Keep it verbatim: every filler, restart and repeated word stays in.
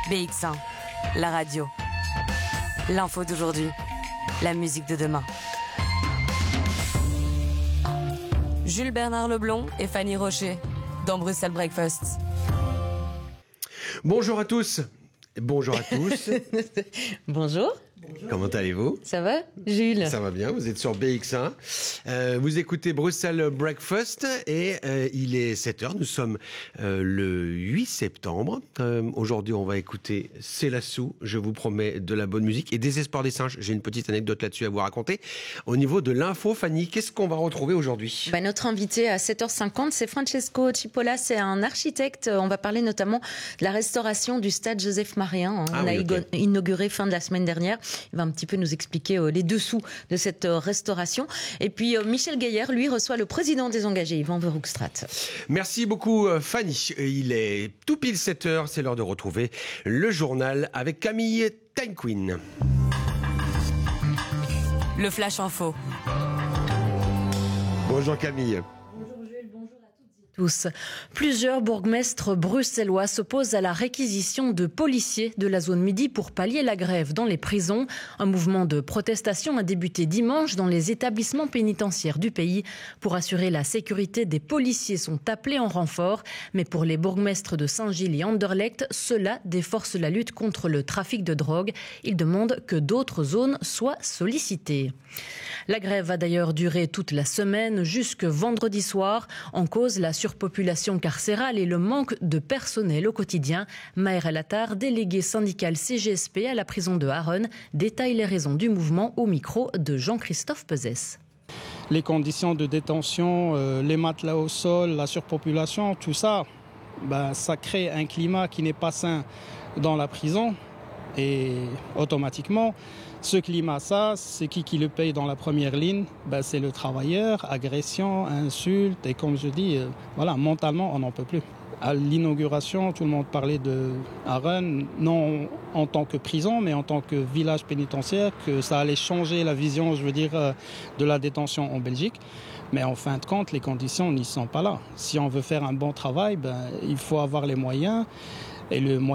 B X un, la radio. L'info d'aujourd'hui, la musique de demain. Jules Bernard Leblond et Fanny Rocher dans Bruxelles Breakfast. Bonjour à tous. Bonjour à tous. Bonjour. Comment allez-vous? Ça va, Jules? Ça va bien, vous êtes sur B X un. Euh, vous écoutez Bruxelles Breakfast et euh, il est sept heures. Nous sommes euh, le huit septembre. Euh, aujourd'hui, on va écouter Célassou. Je vous promets de la bonne musique et Désespoir des singes. J'ai une petite anecdote là-dessus à vous raconter. Au niveau de l'info, Fanny, qu'est-ce qu'on va retrouver aujourd'hui? Bah, notre invité à sept heures cinquante, c'est Francesco Cipolla. C'est un architecte. On va parler notamment de la restauration du stade Joseph-Marien. On ah, a oui, okay. inauguré fin de la semaine dernière. Il va un petit peu nous expliquer euh, les dessous de cette euh, restauration. Et puis euh, Michel Gaillard, lui, reçoit le président des engagés, Yvan Verhoekstraat. Merci beaucoup Fanny. Il est tout pile sept heures, c'est l'heure de retrouver le journal avec Camille Tanquin. Le Flash Info. Bonjour Camille. Tous. Plusieurs bourgmestres bruxellois s'opposent à la réquisition de policiers de la zone midi pour pallier la grève dans les prisons. Un mouvement de protestation a débuté dimanche dans les établissements pénitentiaires du pays. Pour assurer la sécurité, des policiers sont appelés en renfort. Mais pour les bourgmestres de Saint-Gilles et Anderlecht, cela déforce la lutte contre le trafic de drogue. Ils demandent que d'autres zones soient sollicitées. La grève va d'ailleurs durer toute la semaine jusque vendredi soir. En cause, la surpopulation carcérale et le manque de personnel au quotidien. Maëre Lattard, déléguée syndicale C G S P à la prison de Harren, détaille les raisons du mouvement au micro de Jean-Christophe Pezès. Les conditions de détention, euh, les matelas au sol, la surpopulation, tout ça, ben, ça crée un climat qui n'est pas sain dans la prison. Et automatiquement, ce climat, ça, c'est qui qui le paye dans la première ligne? Ben, c'est le travailleur, agression, insulte, et comme je dis, euh, voilà, mentalement, on n'en peut plus. À l'inauguration, tout le monde parlait de Harren, non en tant que prison, mais en tant que village pénitentiaire, que ça allait changer la vision, je veux dire, euh, de la détention en Belgique. Mais en fin de compte, les conditions n'y sont pas là. Si on veut faire un bon travail, ben, il faut avoir les moyens. Et le moyen